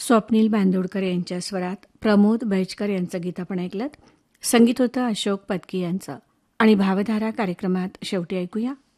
स्वप्नील बांदोडकर यांच्या स्वरात प्रमोद बैचकर यांचं गीत आपण ऐकलं. संगीत होतं अशोक पत्की यांचं. आणि भावधारा कार्यक्रमात शेवटी ऐकूया